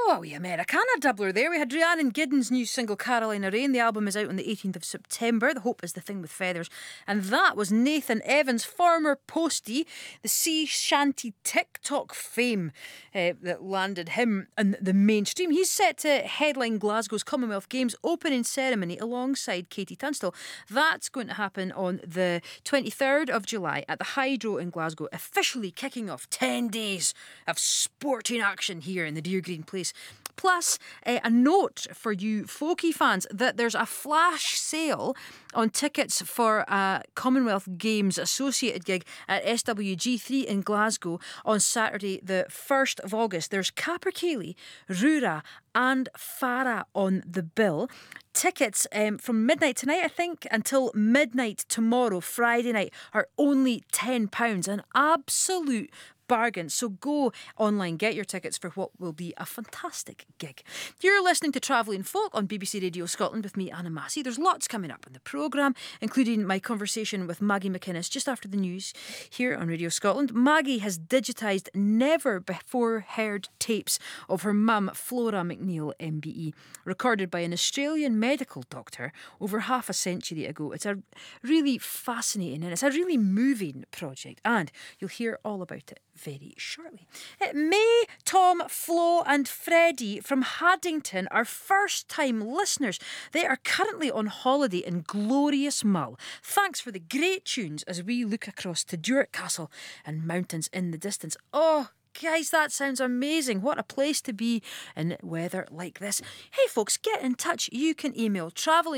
Oh, we Americana doubler there. We had Rhiannon Giddens' new single Carolina Rain. The album is out on the 18th of September. The Hope is the Thing with Feathers. And that was Nathan Evans, former postie, the sea shanty TikTok fame that landed him in the mainstream. He's set to headline Glasgow's Commonwealth Games opening ceremony alongside Katie Tunstall. That's going to happen on the 23rd of July at the Hydro in Glasgow, officially kicking off 10 days of sporting action here in the Deer Green Place. Plus, a note for you folky fans that there's a flash sale on tickets for a Commonwealth Games associated gig at SWG3 in Glasgow on Saturday the 1st of August. There's Capercaillie, Rura and Farah on the bill. Tickets from midnight tonight, I think, until midnight tomorrow, Friday night, are only £10. An absolute bargain. So go online, get your tickets for what will be a fantastic gig. You're listening to Travelling Folk on BBC Radio Scotland with me, Anna Massey. There's lots coming up in the programme, including my conversation with Maggie McInnes just after the news here on Radio Scotland. Maggie has digitised never before heard tapes of her mum, Flora McNeil, MBE, recorded by an Australian medical doctor over half a century ago. It's a really fascinating and it's a really moving project, and you'll hear all about it very shortly. May, Tom, Flo and Freddie from Haddington are first time listeners. They are currently on holiday in glorious Mull. Thanks for the great tunes as we look across to Duart Castle and mountains in the distance. Oh guys, that sounds amazing. What a place to be in weather like this. Hey folks, get in touch. You can email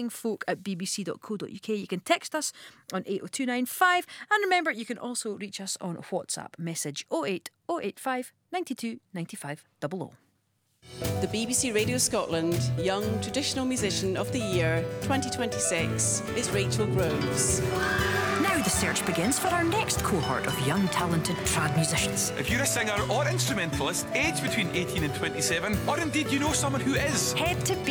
travellingfolk@bbc.co.uk. You can text us on 80295. And remember, you can also reach us on WhatsApp. Message 08 085 92 95 00. The BBC Radio Scotland Young Traditional Musician of the Year 2026 is Rachel Groves. Now the search begins for our next cohort of young talented trad musicians. If you're a singer or instrumentalist aged between 18 and 27, or indeed you know someone who is, head to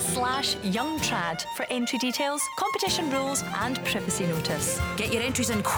bbc.co.uk/youngtrad for entry details, competition rules and privacy notice. Get your entries in quick